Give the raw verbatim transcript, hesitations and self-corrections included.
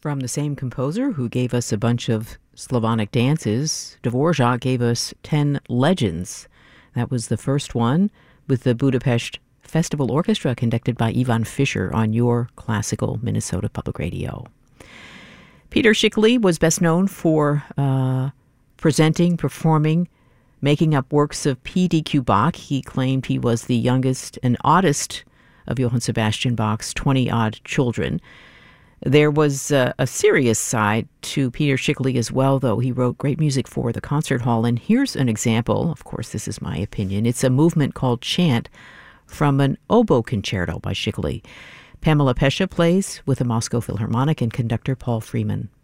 From the same composer who gave us a bunch of Slavonic dances, Dvorak gave us ten legends. That was the first one with the Budapest Festival Orchestra conducted by Ivan Fischer on your classical Minnesota Public Radio. Peter Schickele was best known for uh, presenting, performing, making up works of P D Q Bach. He claimed he was the youngest and oddest of Johann Sebastian Bach's twenty-odd children. There was uh, a serious side to Peter Schickele as well, though. He wrote great music for the concert hall. And here's an example. Of course, this is my opinion. It's a movement called Chant from an oboe concerto by Schickele. Pamela Pesha plays with the Moscow Philharmonic and conductor Paul Freeman.